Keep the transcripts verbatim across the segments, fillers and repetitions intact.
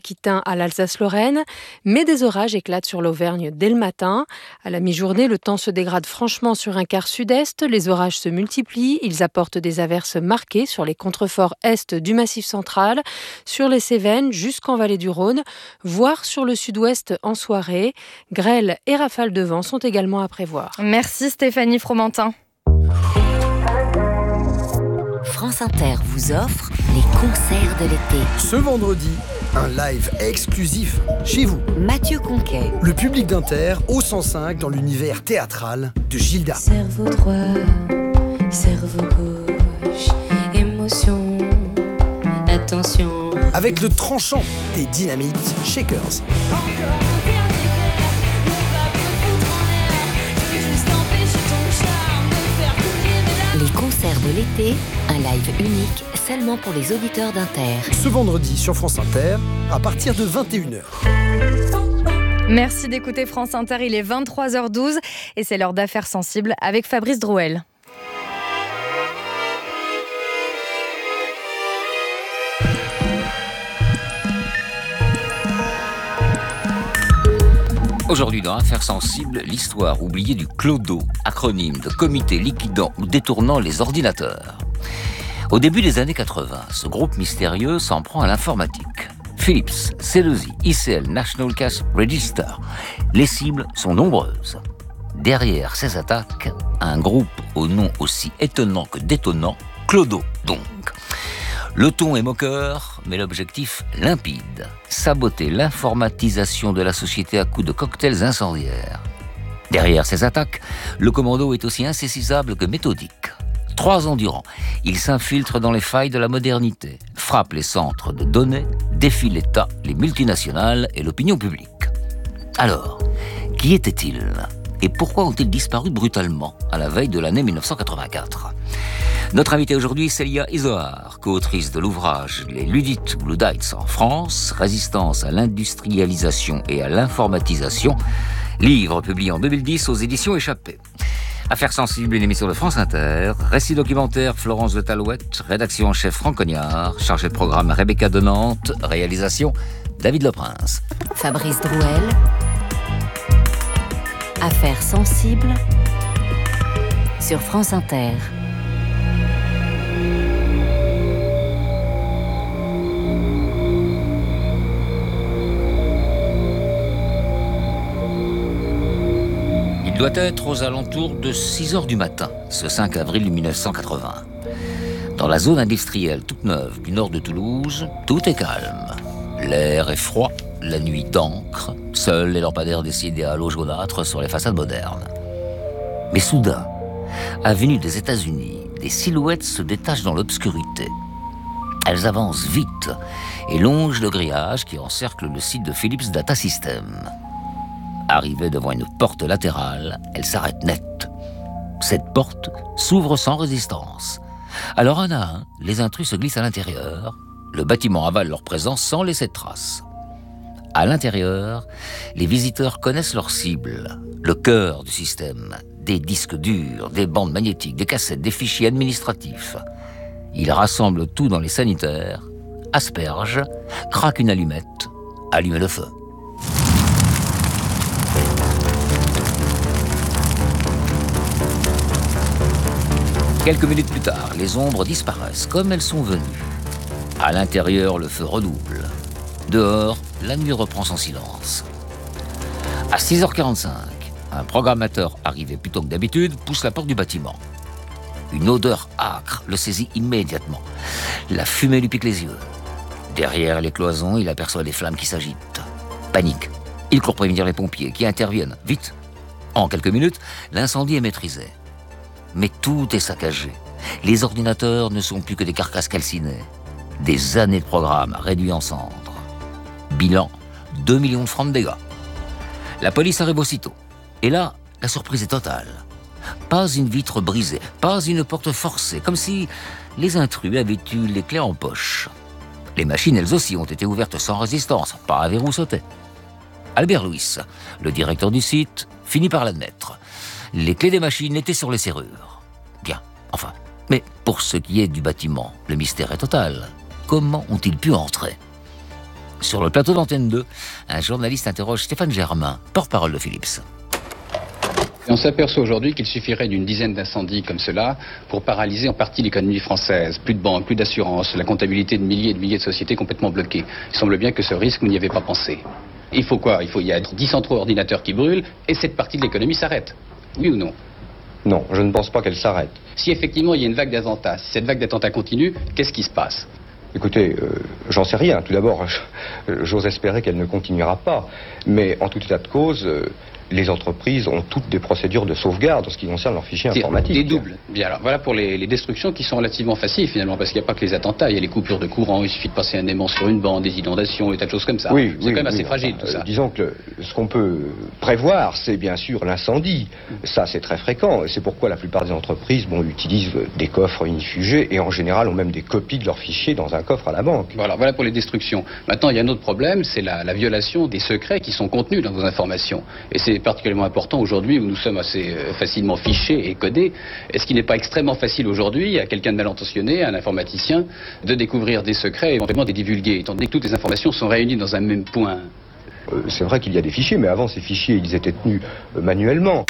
Aquitain à l'Alsace-Lorraine, mais des orages éclatent sur l'Auvergne dès le matin. À la mi-journée, le temps se dégrade franchement sur un quart sud-est, les orages se multiplient, ils apportent des averses marquées sur les contreforts est du Massif central, sur les Cévennes jusqu'en vallée du Rhône, voire sur le sud-ouest en soirée. Grêle et rafales de vent sont également à prévoir. Merci Stéphanie Fromentin. France Inter vous offre les concerts de l'été. Ce vendredi, un live exclusif chez vous. Mathieu Conquet. Le public d'Inter au cent cinq dans l'univers théâtral de Gilda. Cerveau droit, cerveau gauche, émotion, attention. Avec le tranchant des Dynamite Shakers. Les concerts de l'été, un live unique seulement pour les auditeurs d'Inter. Ce vendredi sur France Inter, à partir de vingt et une heures. Merci d'écouter France Inter, il est vingt-trois heures douze et c'est l'heure d'Affaires sensibles avec Fabrice Drouel. Aujourd'hui dans Affaires sensibles, l'histoire oubliée du clodo, acronyme de comité liquidant ou détournant les ordinateurs. Au début des années quatre-vingts, ce groupe mystérieux s'en prend à l'informatique. Philips, Cellusi, I C L, National Cash Register. Les cibles sont nombreuses. Derrière ces attaques, un groupe au nom aussi étonnant que détonnant, Clodo donc. Le ton est moqueur, mais l'objectif limpide. Saboter l'informatisation de la société à coups de cocktails incendiaires. Derrière ces attaques, le commando est aussi insaisissable que méthodique. Trois ans durant, il s'infiltre dans les failles de la modernité, frappe les centres de données, défie l'État, les multinationales et l'opinion publique. Alors, qui était-il ? Et pourquoi ont-ils disparu brutalement à la veille de l'année dix-neuf cent quatre-vingt-quatre ? Notre invitée aujourd'hui, Célia Izoard, co-autrice de l'ouvrage « Les Luddites ou Luddites en France, résistance à l'industrialisation et à l'informatisation », livre publié en deux mille dix aux éditions Échappées. Affaires sensibles, une émission de France Inter, récit documentaire Florence de Talouette, rédaction en chef Franck Cognard, chargé de programme Rebecca de Nantes, réalisation David Leprince. Fabrice Drouel. Affaires sensibles sur France Inter. Il doit être aux alentours de six heures du matin, ce cinq avril dix-neuf cent quatre-vingts. Dans la zone industrielle toute neuve du nord de Toulouse, tout est calme. L'air est froid, la nuit d'encre, seuls les lampadaires dessinés à l'eau jaunâtre sur les façades modernes. Mais soudain, avenue des États-Unis, des silhouettes se détachent dans l'obscurité. Elles avancent vite et longent le grillage qui encercle le site de Philips Data Systems. Arrivée devant une porte latérale, elle s'arrête net. Cette porte s'ouvre sans résistance. Alors un à un, les intrus se glissent à l'intérieur. Le bâtiment avale leur présence sans laisser de traces. À l'intérieur, les visiteurs connaissent leur cible, le cœur du système, des disques durs, des bandes magnétiques, des cassettes, des fichiers administratifs. Ils rassemblent tout dans les sanitaires, aspergent, craquent une allumette, allument le feu. Quelques minutes plus tard, les ombres disparaissent comme elles sont venues. À l'intérieur, le feu redouble. Dehors, la nuit reprend son silence. À six heures quarante-cinq, un programmateur arrivé plus tôt que d'habitude pousse la porte du bâtiment. Une odeur âcre le saisit immédiatement. La fumée lui pique les yeux. Derrière les cloisons, il aperçoit des flammes qui s'agitent. Panique. Il court prévenir les pompiers qui interviennent. Vite. En quelques minutes, l'incendie est maîtrisé. Mais tout est saccagé. Les ordinateurs ne sont plus que des carcasses calcinées. Des années de programme réduits en cendres. Bilan, deux millions de francs de dégâts. La police arrive aussitôt. Et là, la surprise est totale. Pas une vitre brisée, pas une porte forcée, comme si les intrus avaient eu les clés en poche. Les machines, elles aussi, ont été ouvertes sans résistance, pas un verrou sauté. Albert Louis, le directeur du site, finit par l'admettre. Les clés des machines étaient sur les serrures. Bien, enfin. Mais pour ce qui est du bâtiment, le mystère est total. Comment ont-ils pu entrer ? Sur le plateau d'Antenne deux, un journaliste interroge Stéphane Germain, porte-parole de Philips. Et on s'aperçoit aujourd'hui qu'il suffirait d'une dizaine d'incendies comme cela pour paralyser en partie l'économie française. Plus de banques, plus d'assurances, la comptabilité de milliers et de milliers de sociétés complètement bloquées. Il semble bien que ce risque, vous n'y avez pas pensé. Il faut quoi Il faut, il y a dix centraux ordinateurs qui brûlent et cette partie de l'économie s'arrête. Oui ou non? Non, je ne pense pas qu'elle s'arrête. Si effectivement il y a une vague d'attentats, si cette vague d'attentats continue, qu'est-ce qui se passe? Écoutez, euh, j'en sais rien. Tout d'abord, j'ose espérer qu'elle ne continuera pas. Mais en tout état de cause, euh, les entreprises ont toutes des procédures de sauvegarde en ce qui concerne leurs fichiers informatiques. Des doubles. Bien alors, voilà pour les, les destructions qui sont relativement faciles finalement, parce qu'il n'y a pas que les attentats, il y a les coupures de courant, il suffit de passer un aimant sur une bande, des inondations, des tas de choses comme ça. Oui, c'est oui, quand même oui, assez fragile enfin, tout ça. Euh, disons que le, ce qu'on peut prévoir, c'est bien sûr l'incendie. Ça, c'est très fréquent. C'est pourquoi la plupart des entreprises bon, utilisent des coffres unifugés et en général ont même des copies de leurs fichiers dans un coffre à la banque. Voilà, voilà pour les destructions. Maintenant, il y a un autre problème, c'est la, la violation des secrets qui sont contenus dans vos informations. Et c'est particulièrement important aujourd'hui où nous sommes assez euh, facilement fichés et codés. Est-ce qu'il n'est pas extrêmement facile aujourd'hui à quelqu'un de mal intentionné, à un informaticien, de découvrir des secrets et éventuellement de les divulguer, étant donné que toutes les informations sont réunies dans un même point? euh, C'est vrai qu'il y a des fichiers, mais avant ces fichiers, ils étaient tenus euh, manuellement.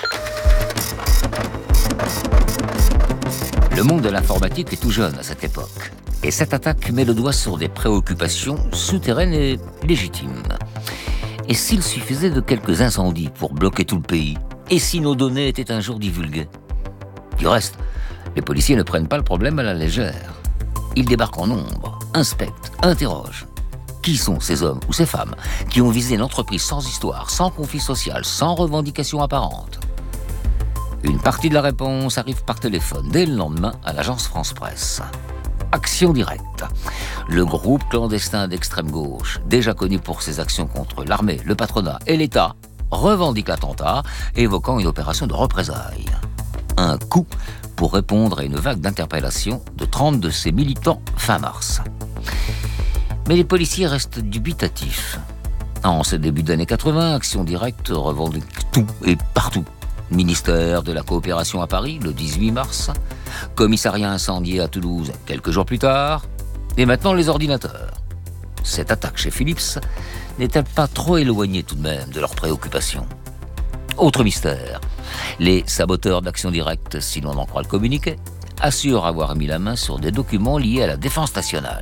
Le monde de l'informatique est tout jeune à cette époque. Et cette attaque met le doigt sur des préoccupations souterraines et légitimes. Et s'il suffisait de quelques incendies pour bloquer tout le pays? Et si nos données étaient un jour divulguées? Du reste, les policiers ne prennent pas le problème à la légère. Ils débarquent en nombre, inspectent, interrogent. Qui sont ces hommes ou ces femmes qui ont visé une entreprise sans histoire, sans conflit social, sans revendication apparente? Une partie de la réponse arrive par téléphone dès le lendemain à l'agence France Presse. Action directe. Le groupe clandestin d'extrême gauche, déjà connu pour ses actions contre l'armée, le patronat et l'État, revendique l'attentat, évoquant une opération de représailles. Un coup pour répondre à une vague d'interpellations de trente de ses militants fin mars. Mais les policiers restent dubitatifs. En ce début d'année quatre-vingts, Action directe revendique tout et partout. Ministère de la coopération à Paris, le dix-huit mars. Commissariat incendié à Toulouse, quelques jours plus tard. Et maintenant, les ordinateurs. Cette attaque chez Philips n'est-elle pas trop éloignée tout de même de leurs préoccupations? Autre mystère. Les saboteurs d'Action directe, si l'on en croit le communiqué, assurent avoir mis la main sur des documents liés à la défense nationale.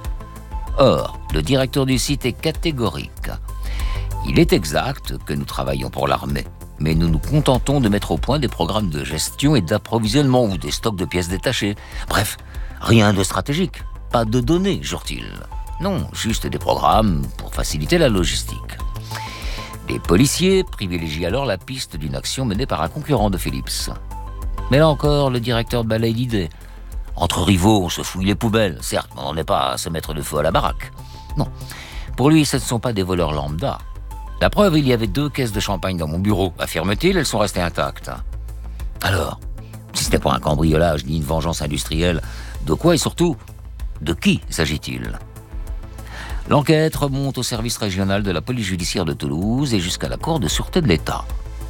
Or, le directeur du site est catégorique. Il est exact que nous travaillons pour l'armée, mais nous nous contentons de mettre au point des programmes de gestion et d'approvisionnement ou des stocks de pièces détachées. Bref, rien de stratégique, pas de données, jure-t-il. Non, juste des programmes pour faciliter la logistique. Les policiers privilégient alors la piste d'une action menée par un concurrent de Philips. Mais là encore, le directeur balaye l'idée. Entre rivaux, on se fouille les poubelles. Certes, on n'en est pas à se mettre le feu à la baraque. Non, pour lui, ce ne sont pas des voleurs lambda. La preuve, il y avait deux caisses de champagne dans mon bureau. Affirme-t-il, elles sont restées intactes. Alors, si ce n'est pas un cambriolage ni une vengeance industrielle, de quoi et surtout, de qui s'agit-il ? L'enquête remonte au service régional de la police judiciaire de Toulouse et jusqu'à la Cour de sûreté de l'État.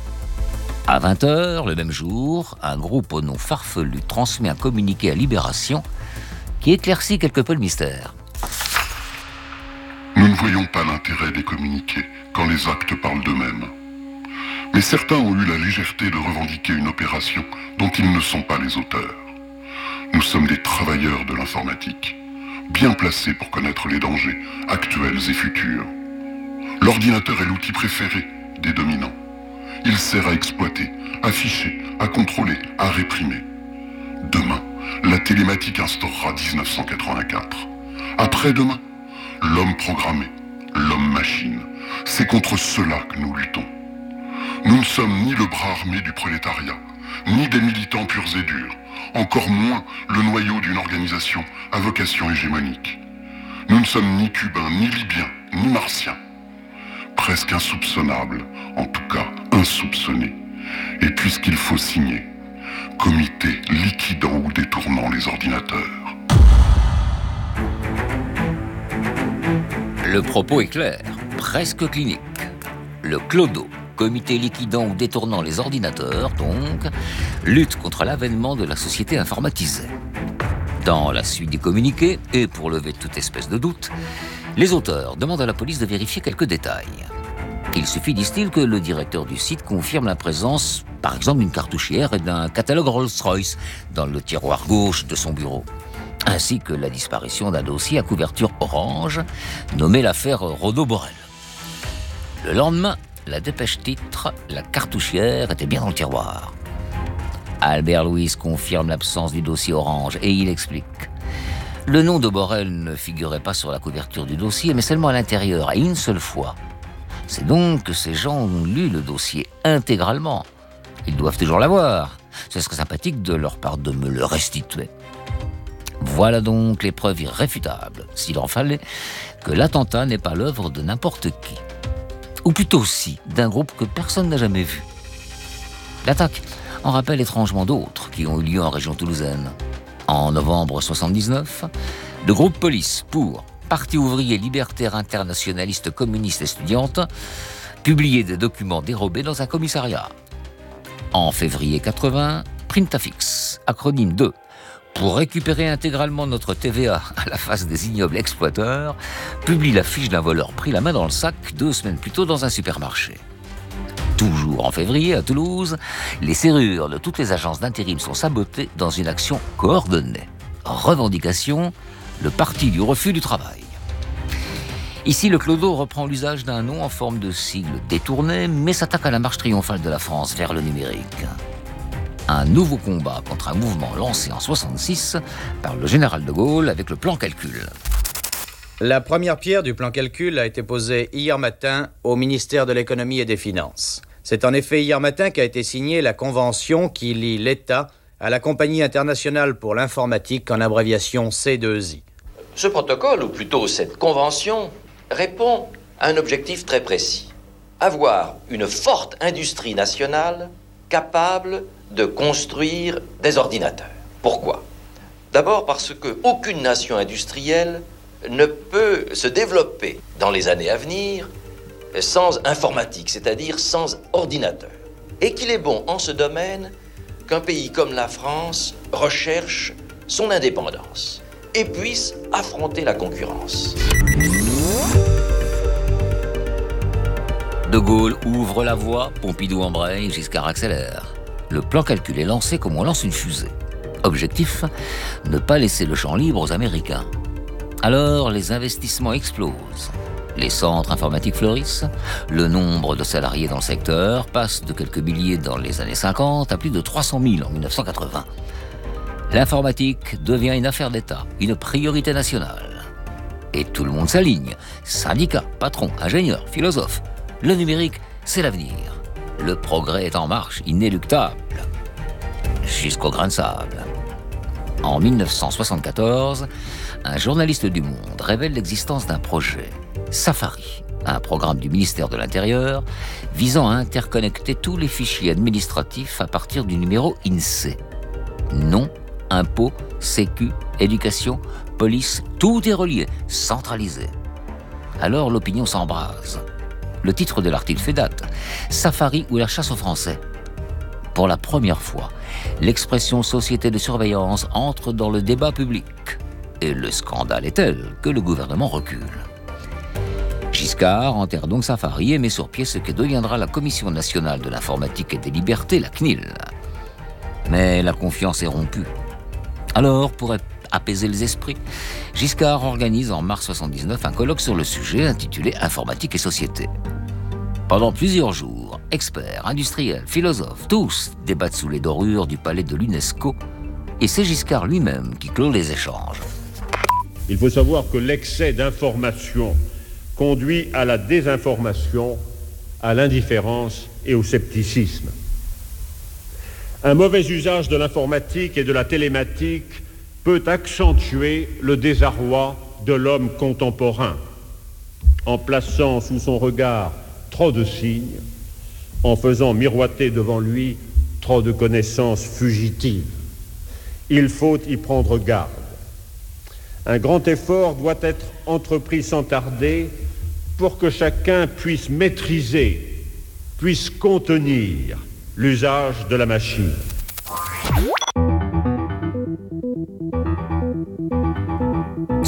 À vingt heures, le même jour, un groupe au nom farfelu transmet un communiqué à Libération qui éclaircit quelque peu le mystère. Nous ne voyons pas l'intérêt des communiqués quand les actes parlent d'eux-mêmes. Mais certains ont eu la légèreté de revendiquer une opération dont ils ne sont pas les auteurs. Nous sommes des travailleurs de l'informatique, bien placés pour connaître les dangers actuels et futurs. L'ordinateur est l'outil préféré des dominants. Il sert à exploiter, à ficher, à contrôler, à réprimer. Demain, la télématique instaurera dix-neuf cent quatre-vingt-quatre. Après-demain, l'homme programmé, l'homme machine. C'est contre cela que nous luttons. Nous ne sommes ni le bras armé du prolétariat, ni des militants purs et durs, encore moins le noyau d'une organisation à vocation hégémonique. Nous ne sommes ni cubains, ni libyens, ni martiens. Presque insoupçonnables, en tout cas insoupçonnés. Et puisqu'il faut signer, comité liquidant ou détournant les ordinateurs. Le propos est clair, presque clinique. Le clodo, comité liquidant ou détournant les ordinateurs, donc, lutte contre l'avènement de la société informatisée. Dans la suite du communiqué, et pour lever toute espèce de doute, Les auteurs demandent à la police de vérifier quelques détails. Il suffit, disent-ils, que le directeur du site confirme la présence, par exemple, d'une cartouchière et d'un catalogue Rolls-Royce dans le tiroir gauche de son bureau, ainsi que la disparition d'un dossier à couverture orange, nommé l'affaire Rodo-Borel. Le lendemain, la dépêche titre « La cartouchière était bien dans le tiroir ». Albert Louis confirme l'absence du dossier orange et il explique. Le nom de Borel ne figurait pas sur la couverture du dossier, mais seulement à l'intérieur, et une seule fois. C'est donc que ces gens ont lu le dossier intégralement. Ils doivent toujours l'avoir. Ce serait sympathique de leur part de me le restituer. Voilà donc les preuves irréfutables, s'il en fallait, que l'attentat n'est pas l'œuvre de n'importe qui. Ou plutôt si, d'un groupe que personne n'a jamais vu. L'attaque en rappelle étrangement d'autres qui ont eu lieu en région toulousaine. En novembre soixante-dix-neuf, le groupe Police pour Parti ouvrier libertaire internationaliste communiste étudiante publiait des documents dérobés dans un commissariat. En février quatre-vingts, Printafix, acronyme deux, pour récupérer intégralement notre T V A à la face des ignobles exploiteurs, publie la fiche d'un voleur pris la main dans le sac deux semaines plus tôt dans un supermarché. Toujours en février, à Toulouse, les serrures de toutes les agences d'intérim sont sabotées dans une action coordonnée. Revendication, le parti du refus du travail. Ici, le clodo reprend l'usage d'un nom en forme de sigle détourné, mais s'attaque à la marche triomphale de la France vers le numérique. Un nouveau combat contre un mouvement lancé en soixante-six par le général de Gaulle avec le plan calcul. La première pierre du plan calcul a été posée hier matin au ministère de l'Économie et des Finances. C'est en effet hier matin qu'a été signée la convention qui lie l'État à la Compagnie internationale pour l'informatique, en abréviation C deux I. Ce protocole, ou plutôt cette convention, répond à un objectif très précis. Avoir une forte industrie nationale capable de construire des ordinateurs. Pourquoi ? D'abord parce qu'aucune nation industrielle ne peut se développer dans les années à venir sans informatique, c'est-à-dire sans ordinateur. Et qu'il est bon en ce domaine qu'un pays comme la France recherche son indépendance et puisse affronter la concurrence. De Gaulle ouvre la voie, Pompidou embraye, Giscard accélère. Le plan calcul est lancé comme on lance une fusée. Objectif, ne pas laisser le champ libre aux Américains. Alors, les investissements explosent. Les centres informatiques fleurissent, le nombre de salariés dans le secteur passe de quelques milliers dans les années cinquante à plus de trois cent mille en mille neuf cent quatre-vingts. L'informatique devient une affaire d'État, une priorité nationale. Et tout le monde s'aligne, syndicats, patrons, ingénieurs, philosophes. Le numérique, c'est l'avenir. Le progrès est en marche, inéluctable, jusqu'au grain de sable. En mille neuf cent soixante-quatorze, un journaliste du Monde révèle l'existence d'un projet, Safari, un programme du ministère de l'Intérieur visant à interconnecter tous les fichiers administratifs à partir du numéro INSEE. Nom, impôts, sécu, éducation, police, tout est relié, centralisé. Alors l'opinion s'embrase. Le titre de l'article fait date, Safari ou la chasse aux Français. Pour la première fois, l'expression société de surveillance entre dans le débat public. Et le scandale est tel que le gouvernement recule. Giscard enterre donc Safari et met sur pied ce que deviendra la Commission nationale de l'informatique et des libertés, la C N I L. Mais la confiance est rompue. Alors, pour apaiser les esprits, Giscard organise en mars soixante-dix-neuf un colloque sur le sujet intitulé « Informatique et société ». Pendant plusieurs jours, experts, industriels, philosophes, tous débattent sous les dorures du palais de l'UNESCO et c'est Giscard lui-même qui clôt les échanges. Il faut savoir que l'excès d'information conduit à la désinformation, à l'indifférence et au scepticisme. Un mauvais usage de l'informatique et de la télématique peut accentuer le désarroi de l'homme contemporain, en plaçant sous son regard trop de signes, en faisant miroiter devant lui trop de connaissances fugitives. Il faut y prendre garde. Un grand effort doit être entrepris sans tarder pour que chacun puisse maîtriser, puisse contenir l'usage de la machine.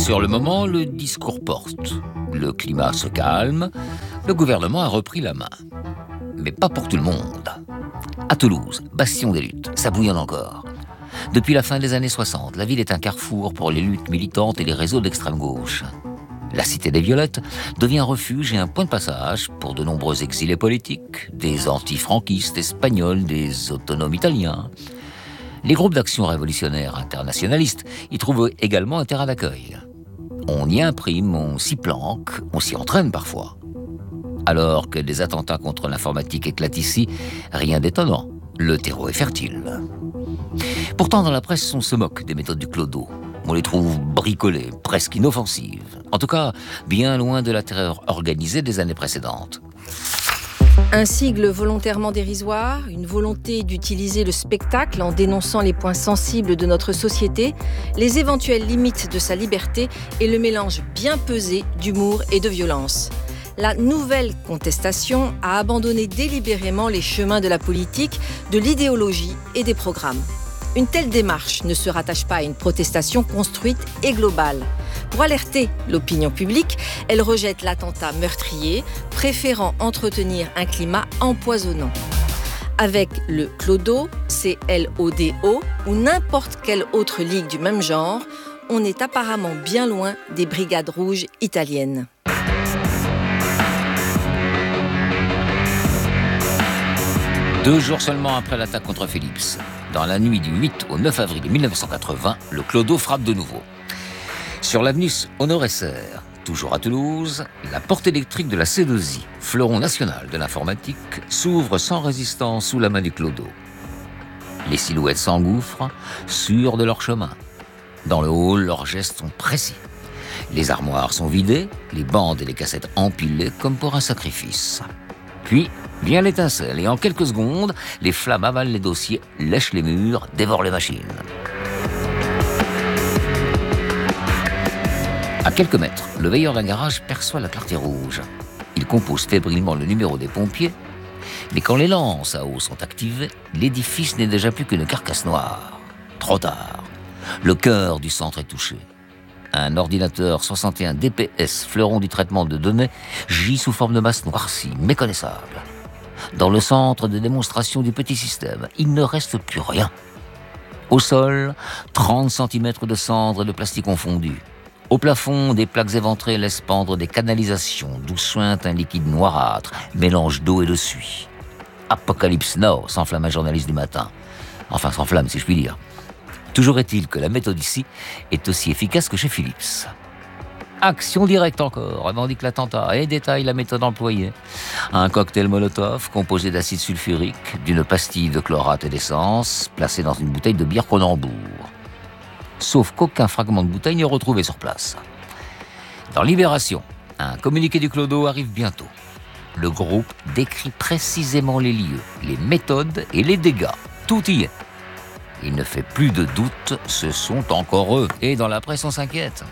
Sur le moment, le discours porte. Le climat se calme. Le gouvernement a repris la main. Mais pas pour tout le monde. À Toulouse, bastion des luttes, ça bouillonne encore. Depuis la fin des années soixante, la ville est un carrefour pour les luttes militantes et les réseaux d'extrême gauche. La Cité des Violettes devient un refuge et un point de passage pour de nombreux exilés politiques, des antifranquistes espagnols, des autonomes italiens. Les groupes d'action révolutionnaire internationalistes y trouvent également un terrain d'accueil. On y imprime, on s'y planque, on s'y entraîne parfois. Alors que des attentats contre l'informatique éclatent ici, rien d'étonnant, le terreau est fertile. Pourtant, dans la presse, on se moque des méthodes du clodo. On les trouve bricolées, presque inoffensives. En tout cas, bien loin de la terreur organisée des années précédentes. Un sigle volontairement dérisoire, une volonté d'utiliser le spectacle en dénonçant les points sensibles de notre société, les éventuelles limites de sa liberté et le mélange bien pesé d'humour et de violence. La nouvelle contestation a abandonné délibérément les chemins de la politique, de l'idéologie et des programmes. Une telle démarche ne se rattache pas à une protestation construite et globale. Pour alerter l'opinion publique, elle rejette l'attentat meurtrier, préférant entretenir un climat empoisonnant. Avec le clodo, C L O D O, ou n'importe quelle autre ligue du même genre, on est apparemment bien loin des brigades rouges italiennes. Deux jours seulement après l'attaque contre Philips, dans la nuit du huit au neuf avril mille neuf cent quatre-vingts, le clodo frappe de nouveau. Sur l'avenue Honoré-Serre, toujours à Toulouse, la porte électrique de la C deux I, fleuron national de l'informatique, s'ouvre sans résistance sous la main du clodo. Les silhouettes s'engouffrent, sûres de leur chemin. Dans le hall, leurs gestes sont précis. Les armoires sont vidées, les bandes et les cassettes empilées comme pour un sacrifice. Puis vient l'étincelle et en quelques secondes, les flammes avalent les dossiers, lèchent les murs, dévorent les machines. À quelques mètres, le veilleur d'un garage perçoit la clarté rouge. Il compose fébrilement le numéro des pompiers, mais quand les lances à eau sont activées, l'édifice n'est déjà plus qu'une carcasse noire. Trop tard. Le cœur du centre est touché. Un ordinateur soixante et un D P S, fleuron du traitement de données, gît sous forme de masse noircie, méconnaissable. Dans le centre de démonstration du petit système, il ne reste plus rien. Au sol, trente centimètres de cendres et de plastique confondus. Au plafond, des plaques éventrées laissent pendre des canalisations d'où suinte un liquide noirâtre, mélange d'eau et de suie. Apocalypse Now, s'enflamme un journaliste du matin. Enfin, s'enflamme, si je puis dire. Toujours est-il que la méthode ici est aussi efficace que chez Philips. Action directe encore, revendique l'attentat et détaille la méthode employée. Un cocktail Molotov composé d'acide sulfurique, d'une pastille de chlorate et d'essence, placée dans une bouteille de bière Cronenbourg. Sauf qu'aucun fragment de bouteille n'est retrouvé sur place. Dans Libération, un communiqué du clodo arrive bientôt. Le groupe décrit précisément les lieux, les méthodes et les dégâts. Tout y est. Il ne fait plus de doute, ce sont encore eux. Et dans la presse, on s'inquiète.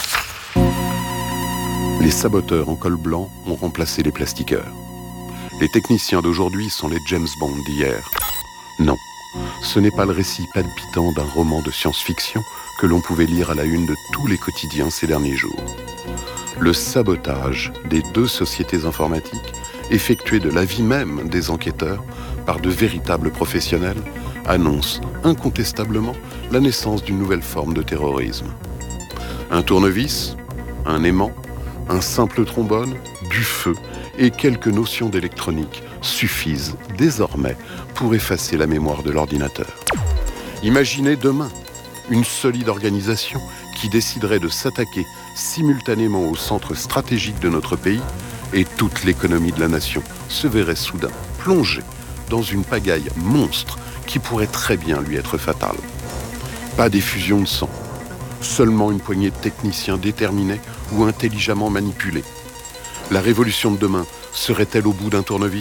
Les saboteurs en col blanc ont remplacé les plastiqueurs. Les techniciens d'aujourd'hui sont les James Bond d'hier. Non, ce n'est pas le récit palpitant d'un roman de science-fiction que l'on pouvait lire à la une de tous les quotidiens ces derniers jours. Le sabotage des deux sociétés informatiques, effectué de l'avis même des enquêteurs par de véritables professionnels, annonce incontestablement la naissance d'une nouvelle forme de terrorisme. Un tournevis, un aimant, un simple trombone, du feu et quelques notions d'électronique suffisent désormais pour effacer la mémoire de l'ordinateur. Imaginez demain une solide organisation qui déciderait de s'attaquer simultanément au centre stratégique de notre pays et toute l'économie de la nation se verrait soudain plongée dans une pagaille monstre qui pourrait très bien lui être fatale. Pas d'effusion de sang, seulement une poignée de techniciens déterminés ou intelligemment manipulés. La révolution de demain serait-elle au bout d'un tournevis ?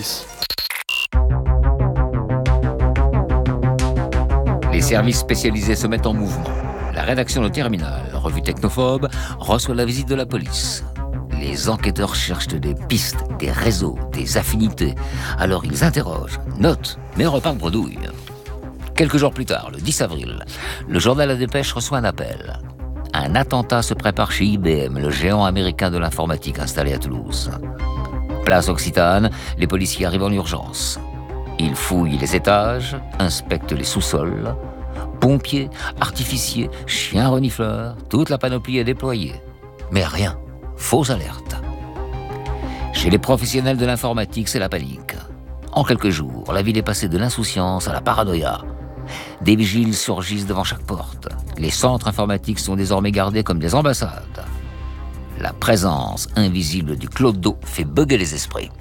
Les services spécialisés se mettent en mouvement. La rédaction de Terminal, revue technophobe, reçoit la visite de la police. Les enquêteurs cherchent des pistes, des réseaux, des affinités. Alors ils interrogent, notent, mais repartent bredouille. Quelques jours plus tard, le dix avril, le journal La Dépêche reçoit un appel. un attentat se prépare chez I B M, le géant américain de l'informatique installé à Toulouse. Place Occitane, les policiers arrivent en urgence. Ils fouillent les étages, inspectent les sous-sols. Pompiers, artificiers, chiens renifleurs, toute la panoplie est déployée. Mais rien, fausse alerte. Chez les professionnels de l'informatique, c'est la panique. En quelques jours, la ville est passée de l'insouciance à la paranoïa. Des vigiles surgissent devant chaque porte. Les centres informatiques sont désormais gardés comme des ambassades. La présence invisible du clodo fait bugger les esprits.